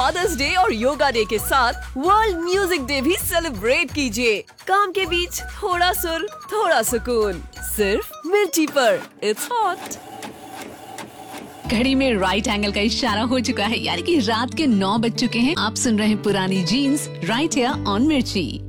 Fathers day और yoga day के साथ वर्ल्ड म्यूजिक डे भी सेलिब्रेट कीजिए। काम के बीच थोड़ा सुर, थोड़ा सुकून, सिर्फ मिर्ची पर। It's hot. घड़ी में राइट एंगल का इशारा हो चुका है, यानी कि रात के 9 बज चुके हैं। आप सुन रहे हैं पुरानी जीन्स राइट हियर ऑन मिर्ची।